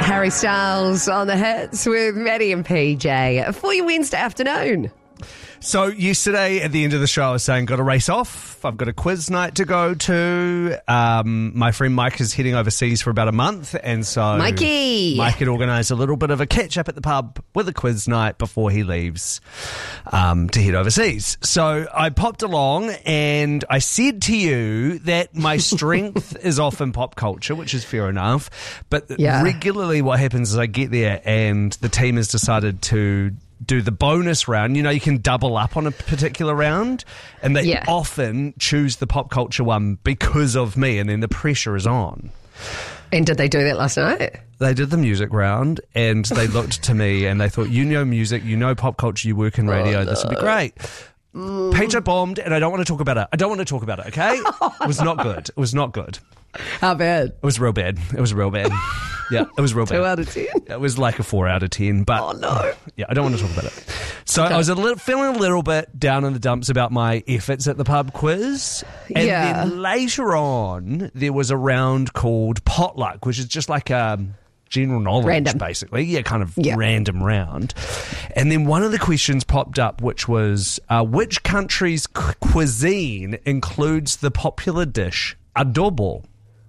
Harry Styles on the hits with Maddie and PJ for your Wednesday afternoon. So yesterday at the end of the show, I was saying, got to race off. I've got a quiz night to go to. My friend Mike is heading overseas for about a month. And so Mike had organised a little bit of a catch up at the pub with a quiz night before he leaves to head overseas. So I popped along and I said to you that my strength is often pop culture, which is fair enough. But regularly what happens is I get there and the team has decided to do the bonus round. You know, you can double up on a particular round, and they often choose the pop culture one because of me, and then the pressure is on. And did they do that last night? They did the music round, and they looked to me and they thought, you know music, you know pop culture, you work in radio, this would be great. PJ bombed, and I don't want to talk about it. Okay? It was not good. It was not good. How bad? It was real bad. Yeah, it was real bad. 2 out of 10? It was like a 4 out of 10. But oh, no. Yeah, I don't want to talk about it. So I was feeling a little bit down in the dumps about my efforts at the pub quiz. And then later on, there was a round called Potluck, which is just like a general knowledge, basically. Yeah, kind of random round. And then one of the questions popped up, which was, which country's cuisine includes the popular dish adobo?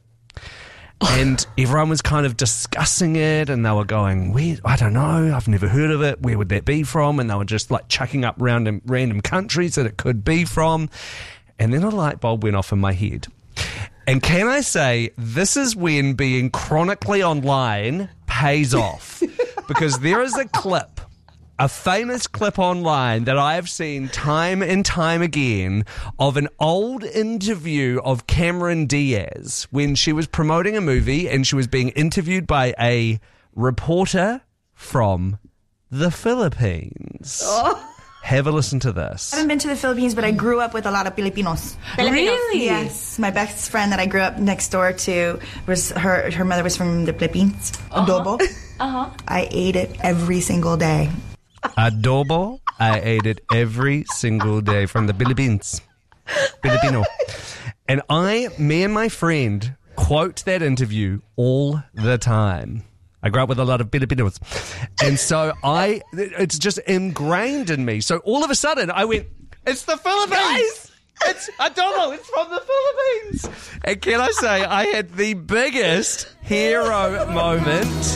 And everyone was kind of discussing it, and they were going, I don't know, I've never heard of it. Where would that be from? And they were just like chucking up random countries that it could be from. And then a light bulb went off in my head. And can I say, this is when being chronically online pays off. Because there is a famous clip online that I have seen time and time again of an old interview of Cameron Diaz when she was promoting a movie and she was being interviewed by a reporter from the Philippines. Oh. Have a listen to this. I haven't been to the Philippines, but I grew up with a lot of Filipinos. Really? Yes. My best friend that I grew up next door to, was her mother was from the Philippines. Adobo. I ate it every single day. Adobo, I ate it every single day from the Philippines. Filipino. And me and my friend quote that interview all the time. I grew up with a lot of Filipinos. And so it's just ingrained in me. So all of a sudden I went, it's the Philippines! Guys! It's adobo, it's from the Philippines! And can I say, I had the biggest hero moment.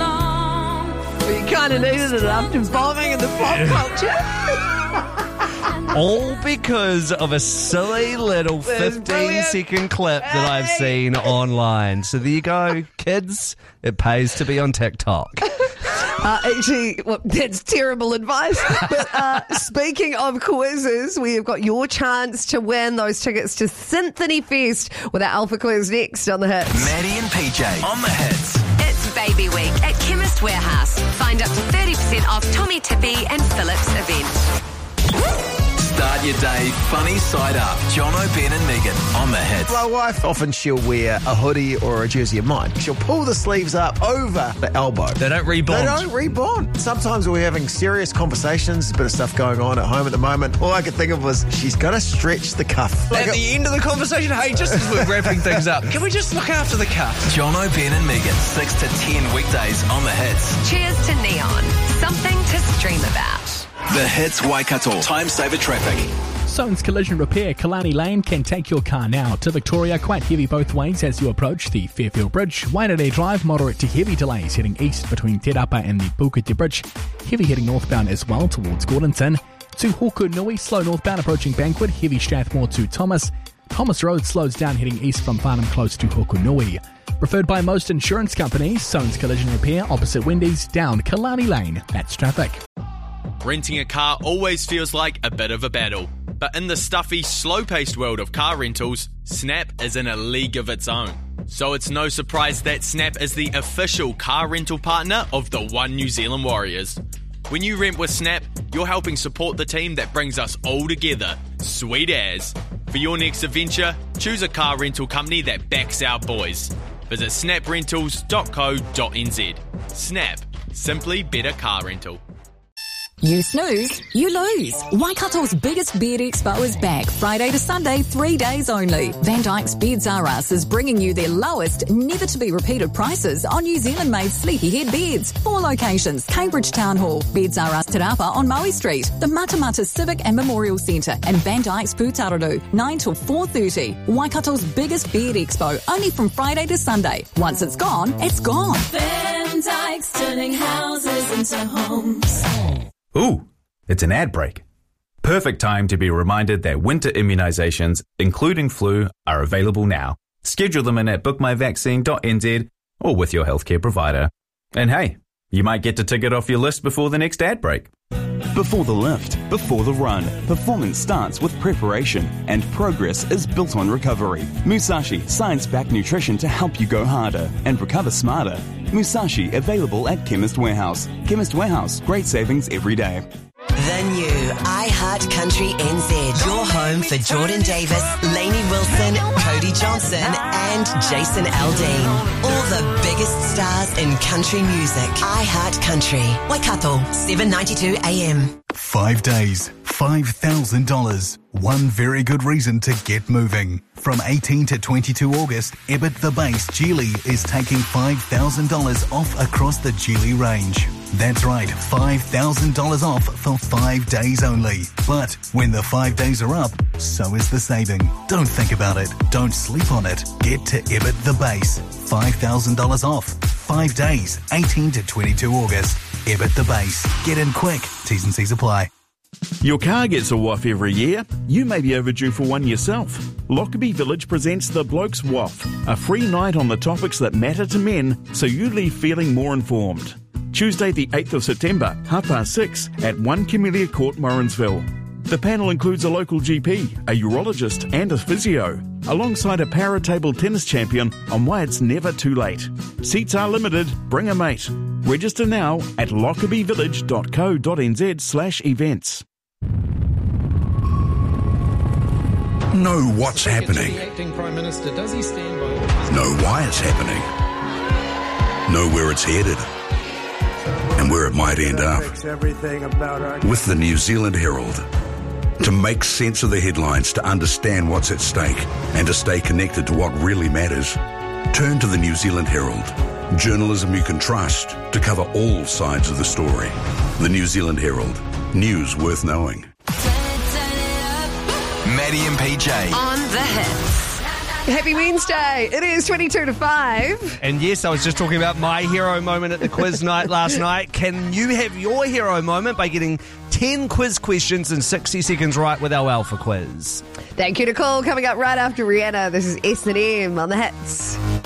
You kind of needed it after bombing in the pop culture. All because of a silly little 15-second clip that I've seen online. So there you go, kids. It pays to be on TikTok. Actually, that's terrible advice. But speaking of quizzes, we have got your chance to win those tickets to Symphony Fest with our Alpha Quiz next on The Hits. Maddie and PJ on The Hits. It's Baby Week at Chemist Warehouse. Find up to 30% off Tommy Tippy and Phillips events. Start your day funny side up. John O'Brien and Megan on The Hits. My wife, often she'll wear a hoodie or a jersey of mine. She'll pull the sleeves up over the elbow. They don't rebond. Sometimes we're having serious conversations, a bit of stuff going on at home at the moment. All I could think of was, she's going to stretch the cuff. At the end of the conversation, hey, just as we're wrapping things up, can we just look after the cuff? John O'Brien and Megan, 6 to 10 weekdays on The Hits. Cheers to Neon. Something to stream about. The Hits Waikato. Time saver traffic. Soames Collision Repair, Killarney Lane can take your car now to Victoria. Quite heavy both ways as you approach the Fairfield Bridge. Waitangi Drive, moderate to heavy delays heading east between Te Rapa and the Puketi Bridge. Heavy heading northbound as well towards Gordonton. To Hokunui, slow northbound approaching Banquet. Heavy Strathmore to Thomas. Thomas Road slows down heading east from Farnham Close to Hokunui. Preferred by most insurance companies, Soames Collision Repair opposite Wendy's, down Killarney Lane. That's traffic. Renting a car always feels like a bit of a battle. But in the stuffy, slow-paced world of car rentals, Snap is in a league of its own. So it's no surprise that Snap is the official car rental partner of the One New Zealand Warriors. When you rent with Snap, you're helping support the team that brings us all together. Sweet as. For your next adventure, choose a car rental company that backs our boys. Visit snaprentals.co.nz. Snap. Simply better car rental. You snooze, you lose. Waikato's biggest beard expo is back Friday to Sunday, 3 days only. Van Dyke's Beds R Us is bringing you their lowest, never to be repeated prices on New Zealand made sleepyhead beds. 4 locations: Cambridge Town Hall, Beds R Us Te Rapa on Maui Street, the Matamata Civic and Memorial Centre, and Van Dyke's Pūtaroru, 9 till 4:30. Waikato's biggest beard expo, only from Friday to Sunday. Once it's gone, it's gone. Van Dyke's turning houses into homes. Ooh, it's an ad break. Perfect time to be reminded that winter immunisations, including flu, are available now. Schedule them in at bookmyvaccine.nz or with your healthcare provider. And hey, you might get to tick it off your list before the next ad break. Before the lift, before the run, performance starts with preparation, and progress is built on recovery. Musashi, science-backed nutrition to help you go harder and recover smarter. Musashi, available at Chemist Warehouse. Chemist Warehouse, great savings every day. The new iHeart Country NZ. Your home for Jordan Davis, Lainey Wilson, Cody Johnson and Jason Aldean. All the biggest stars in country music. iHeart Country. Waikato, 7:92 AM. 5 days, $5,000. One very good reason to get moving. From 18 to 22 August, Ebbet the Base Geely is taking $5,000 off across the Geely range. That's right, $5,000 off for 5 days only. But when the 5 days are up, so is the saving. Don't think about it. Don't sleep on it. Get to Ebbet the Base. $5,000 off. 5 days, 18 to 22 August. Ebbet the Base. Get in quick. T's and C's apply. Your car gets a waff every year. You may be overdue for one yourself. Lockerbie Village presents the Blokes Waff, a free night on the topics that matter to men, so you leave feeling more informed. Tuesday the 8th of September, 6:30 at 1 Camellia Court, Morrinsville. The panel includes a local GP, a urologist and a physio, alongside a para-table tennis champion on why it's never too late. Seats are limited. Bring a mate. Register now at lockerbievillage.co.nz/events. Know what's happening. Acting Prime Minister, does he stand by? Know why it's happening. Know where it's headed. And where it might end up. With the New Zealand Herald. To make sense of the headlines, to understand what's at stake, and to stay connected to what really matters, turn to the New Zealand Herald. Journalism you can trust to cover all sides of the story. The New Zealand Herald. News worth knowing. Maddie and PJ. On the hits. Happy Wednesday. It is 22 to 5. And yes, I was just talking about my hero moment at the quiz night last night. Can you have your hero moment by getting 10 quiz questions in 60 seconds right with our Alpha quiz? Thank you, Nicole. Coming up right after Rihanna, this is S&M on the hits.